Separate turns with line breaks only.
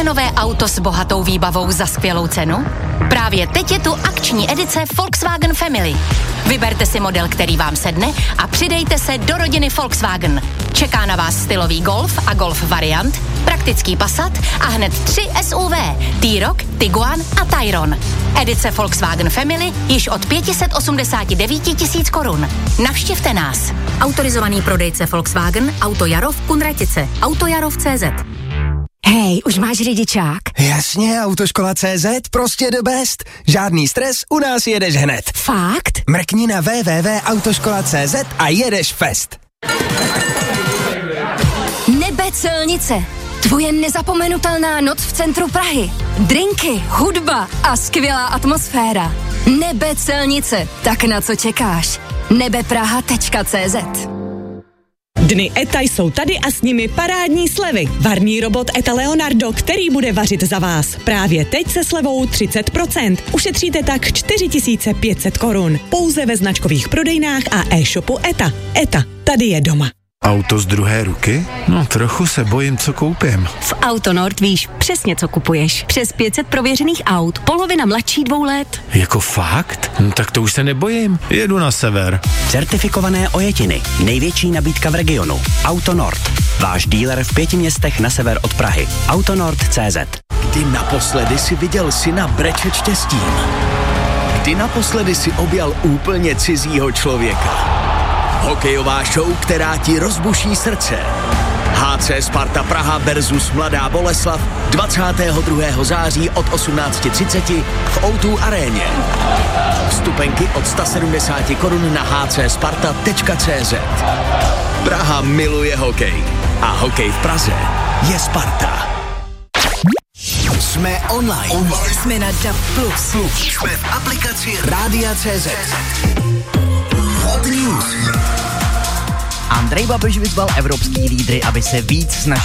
Chcete nové auto s bohatou výbavou za skvělou cenu? Právě teď je tu akční edice Volkswagen Family. Vyberte si model, který vám sedne a přidejte se do rodiny Volkswagen. Čeká na vás stylový Golf a Golf variant, praktický Passat a hned 3 SUV, T-Roc, Tiguan a Tayron. Edice Volkswagen Family již od 589 000 korun. Navštivte nás. Autorizovaný prodejce Volkswagen, Auto Jarov, Kunratice, Autojarov.cz.
Hej, už máš řidičák?
Jasně, Autoškola.cz, prostě the best. Žádný stres, u nás jedeš hned.
Fakt?
Mrkni na www.autoškola.cz a jedeš fest.
Nebe Celnice. Tvoje nezapomenutelná noc v centru Prahy. Drinky, hudba a skvělá atmosféra. Nebe Celnice. Tak na co čekáš? nebepraha.cz.
Dny ETA jsou tady a s nimi parádní slevy. Varný robot ETA Leonardo, který bude vařit za vás. Právě teď se slevou 30%. Ušetříte tak 4 500 korun. Pouze ve značkových prodejnách a e-shopu ETA. ETA, tady je doma.
Auto z druhé ruky? No, trochu se bojím, co koupím.
V AutoNord víš přesně, co kupuješ. Přes 500 prověřených aut, polovina mladší 2 let.
Jako fakt? No, tak to už se nebojím. Jedu na sever.
Certifikované ojetiny. Největší nabídka v regionu. AutoNord. Váš díler v 5 městech na sever od Prahy. AutoNord.cz.
Kdy naposledy si viděl syna brečet štěstím? Kdy naposledy si objal úplně cizího člověka? Hokejová show, která ti rozbuší srdce. HC Sparta Praha versus Mladá Boleslav 22. září od 18:30 v O2 aréně. Vstupenky od 170 korun na hcsparta.cz. Praha miluje hokej a hokej v Praze je Sparta. Jsme online. Jsme na DAB+. Jsme v aplikaci Rádia.cz. Hot News.
Andrej Babiš vyzval evropský lídry, aby se víc snažili